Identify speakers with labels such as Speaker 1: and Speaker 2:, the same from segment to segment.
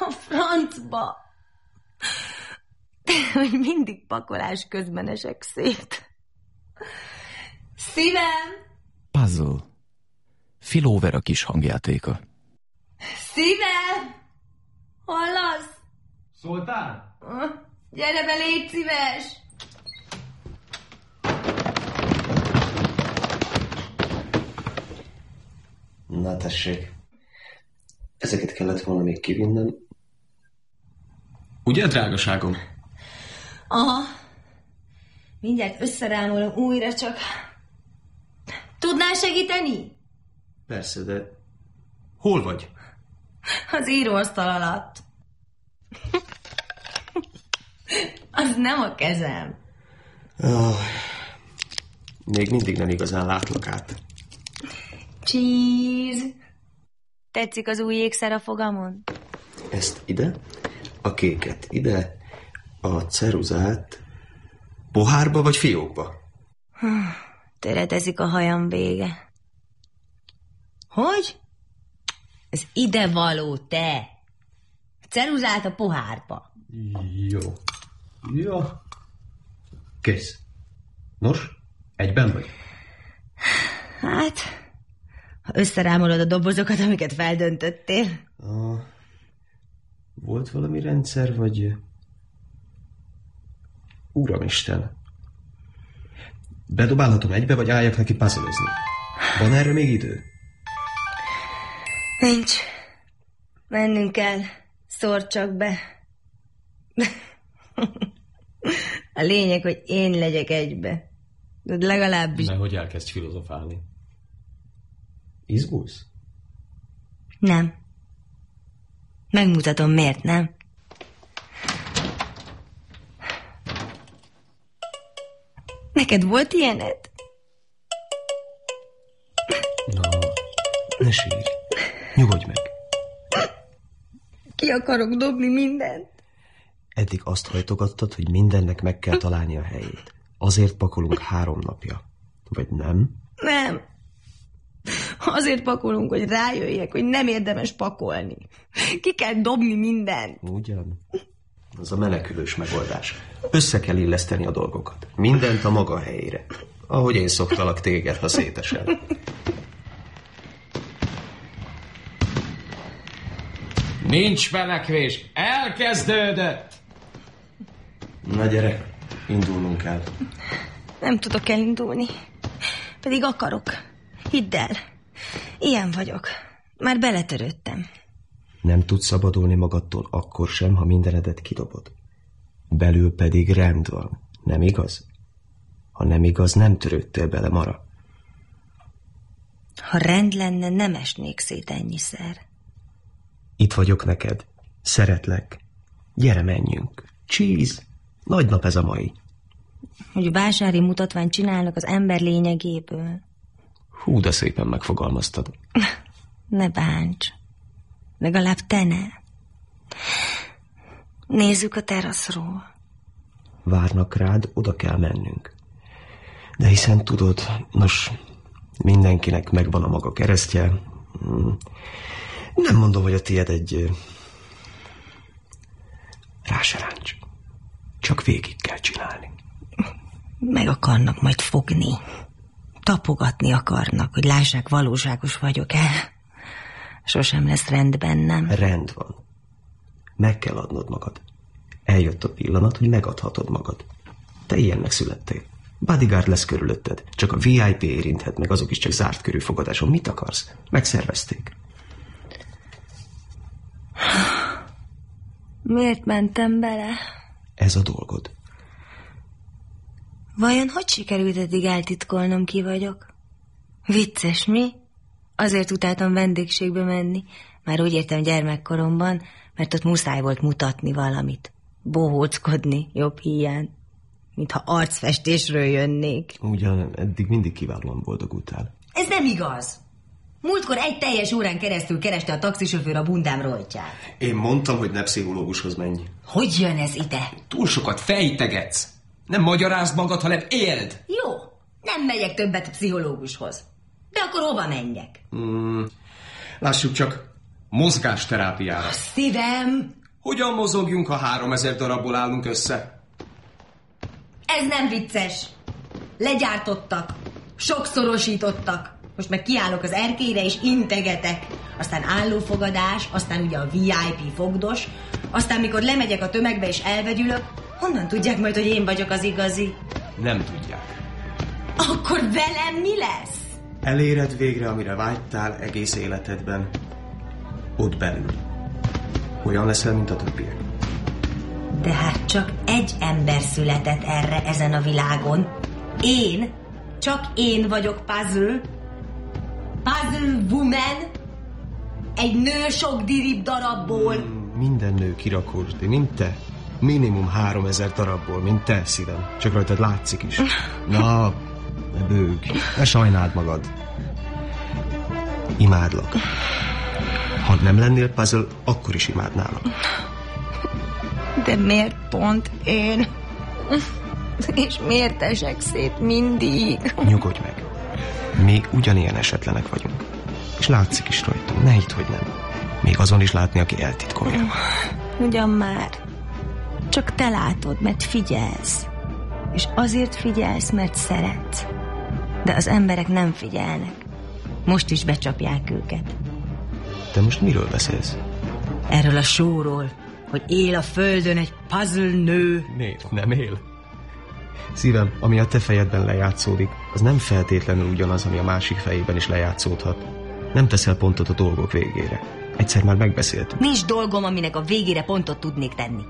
Speaker 1: A francba! Hogy mindig pakolás közben esek szét. Szívem!
Speaker 2: Puzzle. Filóver a kis hangjátéka.
Speaker 1: Szívem! Hallasz?
Speaker 3: Szóltál?
Speaker 1: Gyere be, légy szíves!
Speaker 4: Na tessék. Ezeket kellett volna még kivinnem. Ugye, drágaságom?
Speaker 1: Aha. Mindjárt összerámolom újra, csak... Tudnál segíteni?
Speaker 4: Persze, de... Hol vagy?
Speaker 1: Az íróasztal alatt. Az nem a kezem.
Speaker 4: Még mindig nem igazán látlak át.
Speaker 1: Cheese. Tetszik az új ékszer a fogamon?
Speaker 4: Ezt ide, a kéket ide, a ceruzát pohárba vagy fiókba?
Speaker 1: Töredezik a hajam vége. Hogy? Ez ide való, te. Ceruzát a pohárba.
Speaker 4: Jó. Kész. Nos, egyben vagy?
Speaker 1: Hát, ha összerámolod a dobozokat, amiket feldöntöttél.
Speaker 4: Volt valami rendszer, vagy... Uramisten. Bedobálhatom egybe, vagy álljak neki puzzle-özni? Van erre még idő?
Speaker 1: Nincs. Mennünk kell. Szórd csak be. A lényeg, hogy én legyek egybe. De legalábbis...
Speaker 4: Nehogy elkezdj filozofálni. Izgulsz?
Speaker 1: Nem. Megmutatom, miért nem. Neked volt ilyened?
Speaker 4: Na, ne sírj. Nyugodj meg.
Speaker 1: Ki akarok dobni mindent?
Speaker 4: Eddig azt hajtogattad, hogy mindennek meg kell találni a helyét. Azért pakolunk 3 napja. Vagy nem?
Speaker 1: Nem. Azért pakolunk, hogy rájöjjek, hogy nem érdemes pakolni. Ki kell dobni mindent.
Speaker 4: Ugyan. Az a menekülős megoldás. Össze kell illeszteni a dolgokat. Mindent a maga helyére. Ahogy én szoktalak téged, ha szétesel.
Speaker 3: Nincs menekvés. Elkezdődött.
Speaker 4: Na gyere, indulnunk kell.
Speaker 1: Nem tudok elindulni. Pedig akarok. Hidd el. Ilyen vagyok. Már beletörődtem.
Speaker 4: Nem tudsz szabadulni magadtól akkor sem, ha mindenedet kidobod. Belül pedig rend van. Nem igaz? Ha nem igaz, nem törődtél bele, Mara.
Speaker 1: Ha rend lenne, nem esnék szét ennyiszer.
Speaker 4: Itt vagyok neked. Szeretlek. Gyere, menjünk. Cheese. Nagy nap ez a mai.
Speaker 1: Hogy vásári mutatványt csinálnak az ember lényegéből.
Speaker 4: Hú, de szépen megfogalmaztad.
Speaker 1: Ne bánts. Legalább te ne. Nézzük a teraszról.
Speaker 4: Várnak rád, oda kell mennünk. De hiszen tudod, nos, mindenkinek megvan a maga keresztje. Nem mondom, hogy a tiéd egy... Rá se ráncs. Csak végig kell csinálni.
Speaker 1: Meg akarnak majd fogni. Tapogatni akarnak, hogy lássák, valóságos vagyok-e. Sosem lesz rend bennem.
Speaker 4: Rend van. Meg kell adnod magad. Eljött a pillanat, hogy megadhatod magad. Te ilyennek születtél. Bodyguard lesz körülötted. Csak a VIP érinthet meg, azok is csak zárt körű fogadáson. Mit akarsz? Megszervezték.
Speaker 1: Miért mentem bele?
Speaker 4: Ez a dolgod.
Speaker 1: Vajon hogy sikerült eddig eltitkolnom, ki vagyok? Vicces, mi? Azért utáltam vendégségbe menni. Már úgy értem gyermekkoromban, mert ott muszáj volt mutatni valamit. Bohóckodni, jobb híján. Mintha arcfestésről jönnék.
Speaker 4: Ugyan eddig mindig kiválóan boldogultál.
Speaker 1: Ez nem igaz. Múltkor egy teljes órán keresztül kereste a taxisofőr a bundám rojtját.
Speaker 4: Én mondtam, hogy ne pszichológushoz menj.
Speaker 1: Hogy jön ez ide?
Speaker 3: Túl sokat fejtegetsz. Nem magyarázd magad, hanem éld.
Speaker 1: Jó, nem megyek többet a pszichológushoz. De akkor hova menjek?
Speaker 4: Lássuk csak,
Speaker 3: Mozgásterápiára.
Speaker 1: Szívem!
Speaker 3: Hogyan mozogjunk, ha 3000 darabból állunk össze?
Speaker 1: Ez nem vicces. Legyártottak. Sokszorosítottak. Most meg kiállok az erkélyre és integetek. Aztán állófogadás, aztán ugye a VIP fogdos, aztán mikor lemegyek a tömegbe és elvegyülök, honnan tudják majd, hogy én vagyok az igazi?
Speaker 3: Nem tudják.
Speaker 1: Akkor velem mi lesz?
Speaker 4: Eléred végre, amire vágytál egész életedben. Ott belül. Olyan leszel, mint a többiek.
Speaker 1: De hát csak egy ember született erre ezen a világon. Én, csak én vagyok Puzzle. Puzzle Woman. Egy nő sok dirib darabból.
Speaker 4: Minden nő kirakósdi, mint te. Minimum 3000 darabból, mint te, szívem. Csak rajtad látszik is. Na, ne bőgj, ne sajnáld magad. Imádlak. Ha nem lennél Puzzle, akkor is imádnálak.
Speaker 1: De miért pont én? És miért esek szét mindig?
Speaker 4: Nyugodj meg. Mi ugyanilyen esetlenek vagyunk. És látszik is rajtunk, ne hidd, hogy nem. Még azon is látni, aki eltitkolja.
Speaker 1: Ugyan már. Csak te látod, mert figyelsz. És azért figyelsz, mert szeretsz. De az emberek nem figyelnek. Most is becsapják őket.
Speaker 4: Te most miről beszélsz?
Speaker 1: Erről a showról, hogy él a földön egy puzzle nő.
Speaker 4: Miért? Nem él? Szívem, ami a te fejedben lejátszódik, az nem feltétlenül ugyanaz, ami a másik fejében is lejátszódhat. Nem teszel pontot a dolgok végére. Egyszer már megbeszéltük.
Speaker 1: Nincs dolgom, aminek a végére pontot tudnék tenni.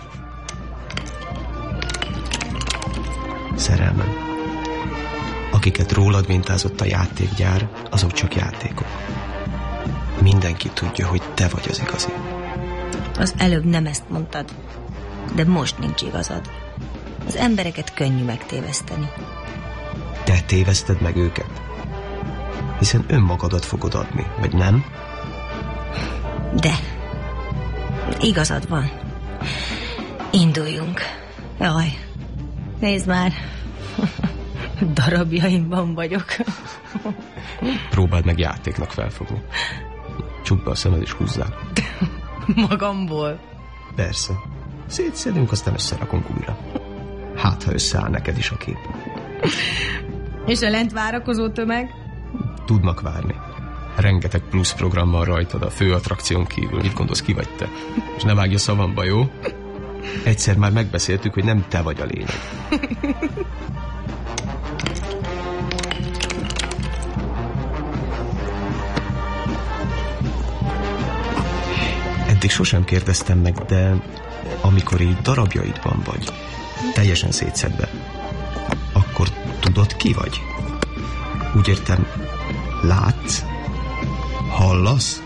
Speaker 4: Szerelmem. Akiket rólad mintázott a játékgyár, azok csak játékok. Mindenki tudja, hogy te vagy az igazi.
Speaker 1: Az előbb nem ezt mondtad, de most nincs igazad. Az embereket könnyű megtéveszteni.
Speaker 4: Te téveszted meg őket? Hiszen önmagadat fogod adni, vagy nem?
Speaker 1: De igazad van. Induljunk. Jaj, nézd már. Darabjaimban vagyok.
Speaker 4: Próbáld meg játéknak felfogni. Csukd be a szemed és húzzál.
Speaker 1: Magamból.
Speaker 4: Persze. Szétszedünk, aztán összerakunk újra. Hát, ha összeáll neked is a kép.
Speaker 1: És a lent várakozó tömeg?
Speaker 4: Tudnak várni. Rengeteg plusz program van rajtad a fő attrakción kívül. Mit gondolsz, ki vagy te? És ne vágj a szavamba, jó? Egyszer már megbeszéltük, hogy nem te vagy a lényeg. Eddig sosem kérdeztem meg, de amikor így darabjaidban vagy, teljesen szétszedve, akkor tudod, ki vagy? Úgy értem, látsz? Hallasz?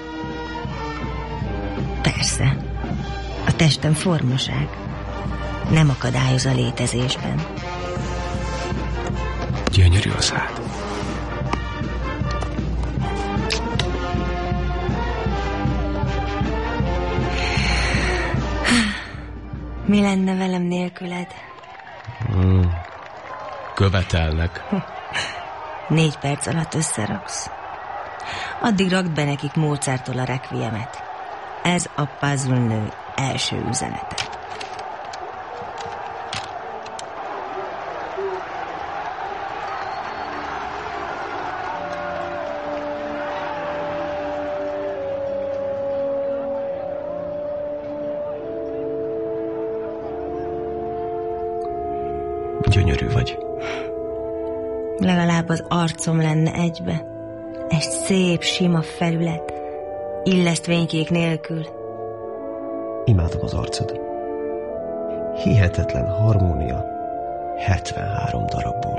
Speaker 1: Persze. A testem formaság. Nem akadályoz a létezésben.
Speaker 4: Gyönyörű a szád.
Speaker 1: Mi lenne velem nélküled?
Speaker 4: Követelnek.
Speaker 1: 4 perc alatt összeraksz. Addig rakd be nekik Mozarttól a requiemet. Ez a puzzle nő első üzenete.
Speaker 4: Gyönyörű vagy.
Speaker 1: Legalább az arcom lenne egybe. Egy szép, sima felület. Illesztvénykék nélkül.
Speaker 4: Imádom az arcod. Hihetetlen harmónia. 73 darabból.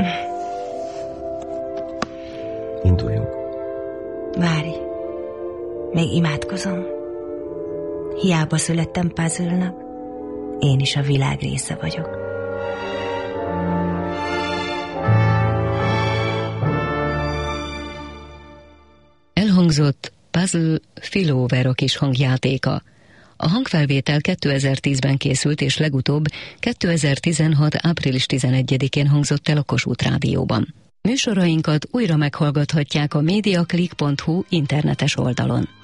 Speaker 4: Induljunk.
Speaker 1: Várj. Még imádkozom. Hiába születtem puzzle-nak. Én is a világ része vagyok.
Speaker 5: Elhangzott Puzzle Philovera kis hangjátéka. A hangfelvétel 2010-ben készült, és legutóbb 2016. április 11-én hangzott el a Kossuth Rádióban. Műsorainkat újra meghallgathatják a mediaclick.hu internetes oldalon.